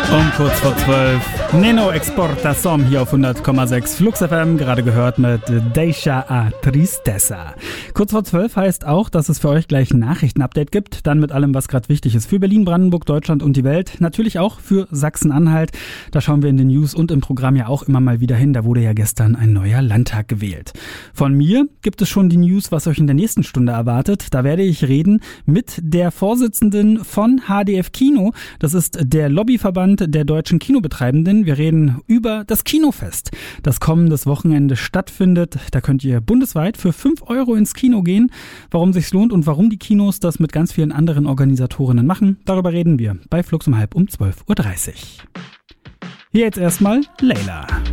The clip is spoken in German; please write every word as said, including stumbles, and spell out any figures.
Um kurz vor zwölf, Neno Exportação hier auf hundert Komma sechs Flux F M, gerade gehört mit Deixa a Tristeza. Kurz vor zwölf heißt auch, dass es für euch gleich ein Nachrichtenupdate gibt, dann mit allem, was gerade wichtig ist für Berlin, Brandenburg, Deutschland und die Welt. Natürlich auch für Sachsen-Anhalt. Da schauen wir in den News und im Programm ja auch immer mal wieder hin. Da wurde ja gestern ein neuer Landtag gewählt. Von mir gibt es schon die News, was euch in der nächsten Stunde erwartet. Da werde ich reden mit der Vorsitzenden von H D F Kino. Das ist der Lobbyverband der deutschen Kinobetreibenden. Wir reden über das Kinofest, das kommendes Wochenende stattfindet. Da könnt ihr bundesweit für fünf Euro ins Kino gehen. Warum sich's lohnt und warum die Kinos das mit ganz vielen anderen Organisatorinnen machen, darüber reden wir bei Flux um halb um zwölf Uhr dreißig. Hier jetzt erstmal Layla.